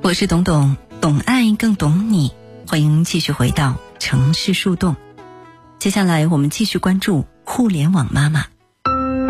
我是董董，懂爱更懂你，欢迎继续回到城市树洞。接下来我们继续关注互联网妈妈。